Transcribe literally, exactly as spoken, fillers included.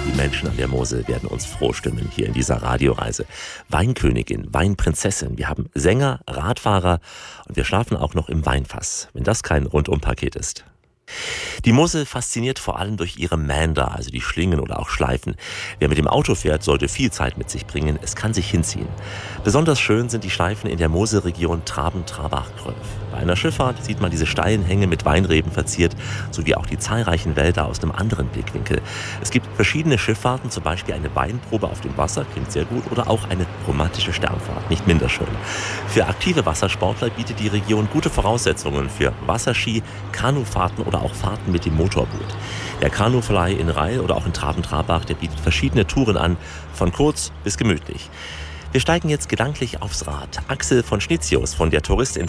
Die Menschen an der Mosel werden uns froh stimmen hier in dieser Radioreise. Weinkönigin, Weinprinzessin. Wir haben Sänger, Radfahrer und wir schlafen auch noch im Weinfass, wenn das kein Rundumpaket ist. Die Mosel fasziniert vor allem durch ihre Mänder, also die Schlingen oder auch Schleifen. Wer mit dem Auto fährt, sollte viel Zeit mit sich bringen. Es kann sich hinziehen. Besonders schön sind die Schleifen in der Moselregion Traben-Trarbach-Gröf. Bei einer Schifffahrt sieht man diese steilen Hänge mit Weinreben verziert, sowie auch die zahlreichen Wälder aus einem anderen Blickwinkel. Es gibt verschiedene Schifffahrten, zum Beispiel eine Weinprobe auf dem Wasser, klingt sehr gut, oder auch eine romantische Sternfahrt, nicht minder schön. Für aktive Wassersportler bietet die Region gute Voraussetzungen für Wasserski, Kanufahrten oder auch Fahrten mit dem Motorboot. Der Kanuverleih in Reil oder auch in Traben-Trarbach, der bietet verschiedene Touren an, von kurz bis gemütlich. Wir steigen jetzt gedanklich aufs Rad. Axel von Schnitzius von der Touristin